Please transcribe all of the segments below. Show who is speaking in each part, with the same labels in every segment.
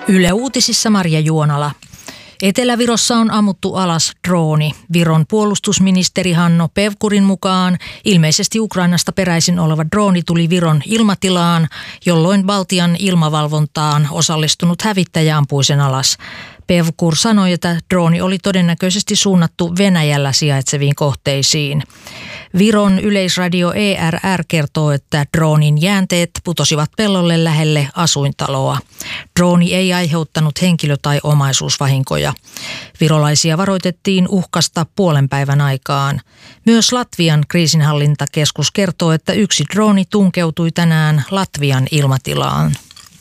Speaker 1: Yle Uutisissa Marja Juonala. Etelä-Virossa on ammuttu alas drooni. Viron puolustusministeri Hanno Pevkurin mukaan ilmeisesti Ukrainasta peräisin oleva drooni tuli Viron ilmatilaan, jolloin Baltian ilmavalvontaan osallistunut hävittäjä ampui sen alas. Pevkur sanoi, että drooni oli todennäköisesti suunnattu Venäjällä sijaitseviin kohteisiin. Viron yleisradio ERR kertoo, että droonin jäänteet putosivat pellolle lähelle asuintaloa. Drooni ei aiheuttanut henkilö- tai omaisuusvahinkoja. Virolaisia varoitettiin uhkasta puolen päivän aikaan. Myös Latvian kriisinhallintakeskus kertoo, että yksi drooni tunkeutui tänään Latvian ilmatilaan.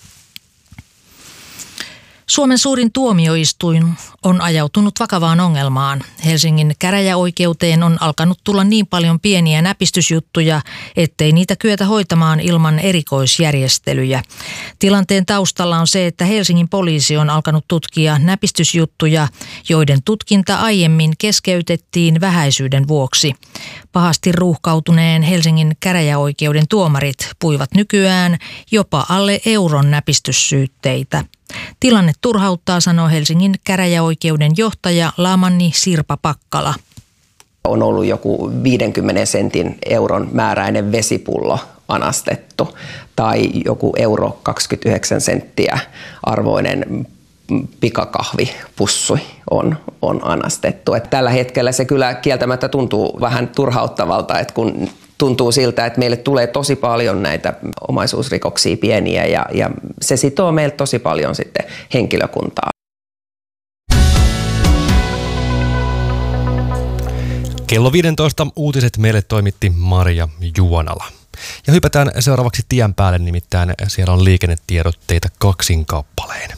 Speaker 1: Suomen suurin tuomioistuin on ajautunut vakavaan ongelmaan. Helsingin käräjäoikeuteen on alkanut tulla niin paljon pieniä näpistysjuttuja, ettei niitä kyetä hoitamaan ilman erikoisjärjestelyjä. Tilanteen taustalla on se, että Helsingin poliisi on alkanut tutkia näpistysjuttuja, joiden tutkinta aiemmin keskeytettiin vähäisyyden vuoksi. Pahasti ruuhkautuneen Helsingin käräjäoikeuden tuomarit puivat nykyään jopa alle euron näpistyssyytteitä. Tilanne turhauttaa, sanoo Helsingin käräjäoikeuden johtaja Laamanni Sirpa Pakkala.
Speaker 2: On ollut joku 50 sentin euron määräinen vesipullo anastettu tai joku euro 29 senttiä arvoinen pikakahvipussi on anastettu. Et tällä hetkellä se kyllä kieltämättä tuntuu vähän turhauttavalta, että kun tuntuu siltä, että meille tulee tosi paljon näitä omaisuusrikoksia pieniä ja se sitoo meille tosi paljon sitten henkilökuntaa.
Speaker 3: Kello 15 uutiset meille toimitti Marja Juonala. Ja hypätään seuraavaksi tien päälle, nimittäin siellä on liikennetiedotteita 2 kappaleen.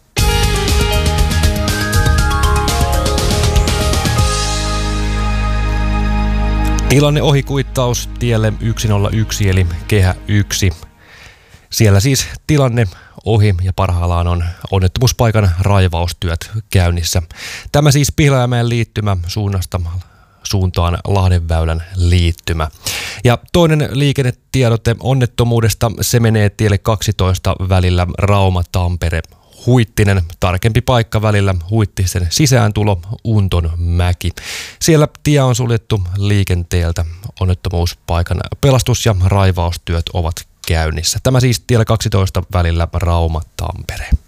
Speaker 3: Tilanne ohikuittaus tielle 101 eli Kehä 1. Siellä siis tilanne ohi ja parhaillaan on onnettomuuspaikan raivaustyöt käynnissä. Tämä siis Pihlajamäen liittymä suuntaan Lahdenväylän liittymä. Ja toinen liikennetiedote onnettomuudesta, se menee tielle 12 välillä Rauma-Tampere. Huittinen, tarkempi paikka välillä Huittisen sisääntulo, Untonmäki. Siellä tie on suljettu liikenteeltä. Onnettomuuspaikan pelastus- ja raivaustyöt ovat käynnissä. Tämä siis tiellä 12 välillä Rauma-Tampere.